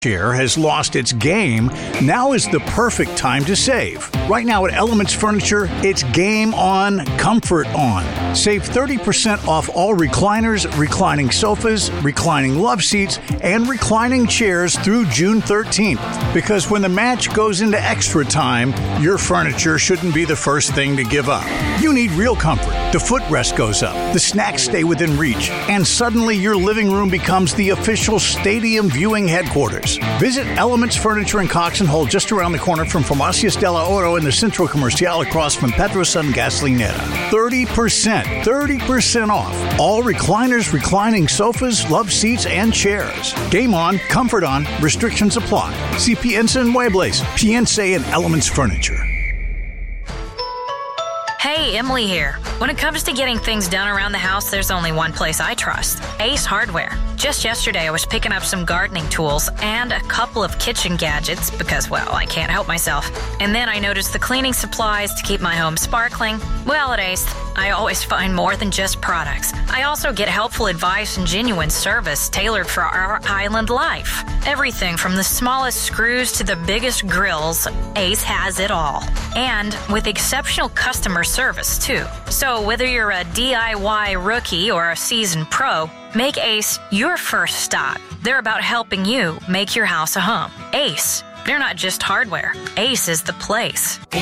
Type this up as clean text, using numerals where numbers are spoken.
Chair has lost its game, now is the perfect time to save. Right now at Elements Furniture, it's game on, comfort on. Save 30% off all recliners, reclining sofas, reclining love seats, and reclining chairs through June 13th. Because when the match goes into extra time, your furniture shouldn't be the first thing to give up. You need real comfort. The footrest goes up, the snacks stay within reach, and suddenly your living room becomes the official stadium viewing headquarters. Visit Elements Furniture in Cox and Hull, just around the corner from Farmacias de la Oro in the Centro Comercial across from Petrosun Gasolinera. 30% off. All recliners, reclining sofas, love seats, and chairs. Game on, comfort on, restrictions apply. See Piensa en Muebles, Piensa en Elements Furniture. Hey, Emily here. When it comes to getting things done around the house, there's only one place I trust: Ace Hardware. Just yesterday, I was picking up some gardening tools and a couple of kitchen gadgets because, well, I can't help myself. And then I noticed the cleaning supplies to keep my home sparkling. Well, at Ace, I always find more than just products. I also get helpful advice and genuine service tailored for our island life. Everything from the smallest screws to the biggest grills, Ace has it all. And with exceptional customer service, too. So whether you're a DIY rookie or a seasoned pro, make Ace your first stop. They're about helping you make your house a home. Ace. They're not just hardware. Ace is the place.